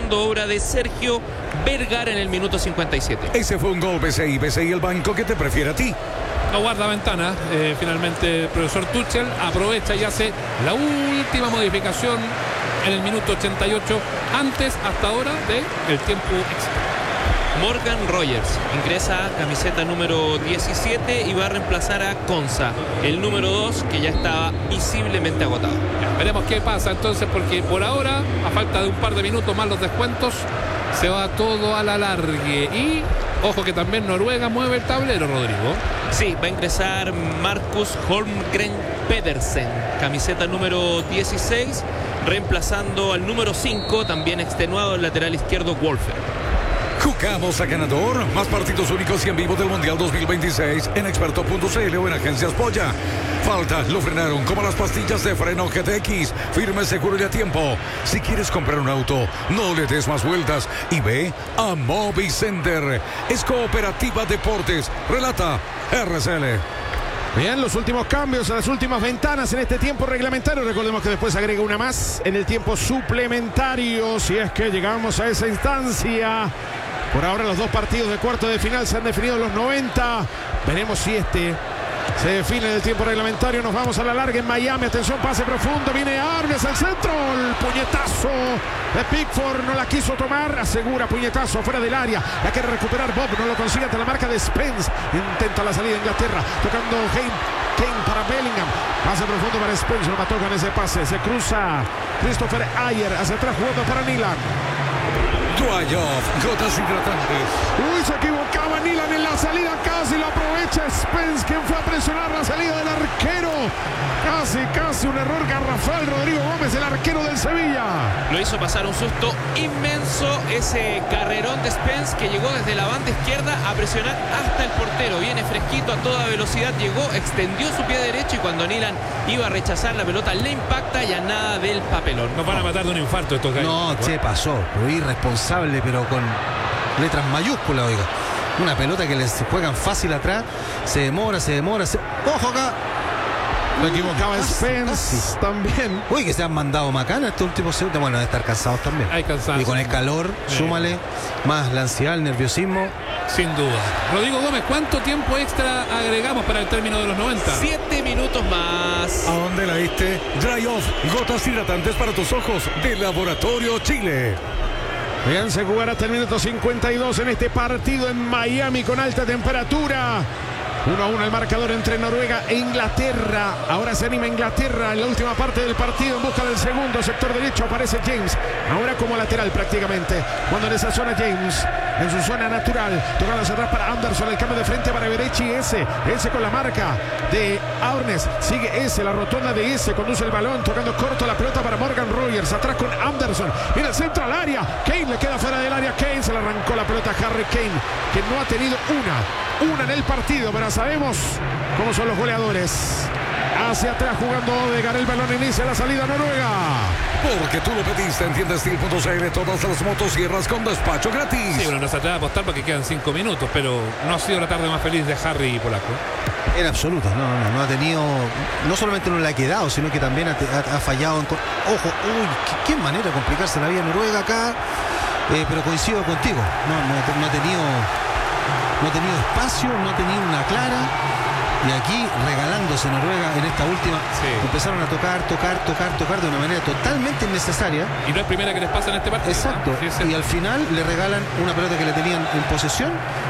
siendo obra de Sergio Vergara en el minuto 57. Ese fue un gol BCI. BCI, el banco que te prefiere a ti. No guarda ventana. Finalmente el profesor Tuchel aprovecha y hace la última modificación en el minuto 88, antes hasta ahora del tiempo extra. Morgan Rogers ingresa camiseta número 17 y va a reemplazar a Konsa, el número 2, que ya estaba visiblemente agotado. Ya, veremos qué pasa entonces, porque por ahora, a falta de un par de minutos más los descuentos, se va todo a la largue. Y ojo que también Noruega mueve el tablero, Rodrigo. Sí, va a ingresar Marcus Holmgren Pedersen, camiseta número 16, reemplazando al número 5, también extenuado, el lateral izquierdo Wolfer. Jugamos a ganador. Más partidos únicos y en vivo del Mundial 2026 en experto.cl o en Agencias Polla. Falta, lo frenaron como las pastillas de freno GTX. Firme, seguro y a tiempo. Si quieres comprar un auto, no le des más vueltas y ve a Movicenter. Es Cooperativa Deportes. Relata RCL. Bien, los últimos cambios, las últimas ventanas en este tiempo reglamentario. Recordemos que después agrega una más en el tiempo suplementario, si es que llegamos a esa instancia. Por ahora los dos partidos de cuarto de final se han definido los 90. Veremos si este se define en el tiempo reglamentario. Nos vamos a la larga en Miami. Atención, pase profundo. Viene Arnes al centro. El puñetazo de Pickford. No la quiso tomar. Asegura puñetazo fuera del área. La quiere recuperar Bob. No lo consigue ante la marca de Spence. Intenta la salida de Inglaterra. Tocando Kane para Bellingham. Pase profundo para Spence. No mató con ese pase. Se cruza Christopher Ayer hacia atrás jugando para Nilan. Dwayov, gotas hidratantes. Uy, se equivocaba Nilan en la salida. Casi lo aprovecha Spence, quien fue a presionar la salida del arquero. Casi un error garrafal. Rodrigo Gómez, el arquero del Sevilla. Lo hizo pasar un susto inmenso ese carrerón de Spence, que llegó desde la banda izquierda a presionar hasta el portero. Viene fresquito a toda velocidad, llegó, extendió su pie derecho y cuando Nilan iba a rechazar la pelota le impacta y a nada del papelón. Nos van a matar de un infarto estos gallos. No, che, pasó. Muy irresponsable, pero con letras mayúsculas, oiga. Una pelota que les juegan fácil atrás. Se demora. ¡Ojo acá! Lo equivocaba Spence también. Uy, que se han mandado macana estos últimos segundos. Bueno, de estar cansados también. Hay cansancio. Y con el calor, súmale más la ansiedad, el nerviosismo. Sin duda. Rodrigo Gómez, ¿cuánto tiempo extra agregamos para el término de los 90? 7 minutos más. ¿A dónde la diste? Dry Off, gotas hidratantes para tus ojos, de Laboratorio Chile. Bien, se jugará hasta el minuto 52 en este partido en Miami con alta temperatura. 1-1 el marcador entre Noruega e Inglaterra. Ahora se anima Inglaterra en la última parte del partido en busca del segundo. Sector derecho aparece James. Ahora como lateral prácticamente. Cuando en esa zona James, en su zona natural, tocando hacia atrás para Anderson. El cambio de frente para Berechi. Ese con la marca de Arnes. Sigue ese, la rotonda de ese. Conduce el balón, tocando corto la pelota para Morgan Rogers. Atrás con Anderson. Viene el centro al área. Kane le queda fuera del área. Kane se le arrancó la pelota a Harry Kane, que no ha tenido una en el partido, pero sabemos cómo son los goleadores. Hacia atrás jugando Odegaard, el balón inicia la salida Noruega. Porque tú lo pediste en tiendastil.cl, todas las motosierras con despacho gratis. Sí, bueno, no se atreve a apostar porque quedan 5 minutos, pero no ha sido la tarde más feliz de Harry y Polaco. En absoluto, no ha tenido, no solamente no le ha quedado, sino que también ha fallado. Ojo, uy, qué manera de complicarse la vida Noruega acá, pero coincido contigo, no ha tenido espacio, no ha tenido una clara. Y aquí regalándose Noruega en esta última, empezaron a tocar de una manera totalmente innecesaria. Y no es primera que les pasa en este partido. Exacto, ¿no? Sí, y al final le regalan una pelota que le tenían en posesión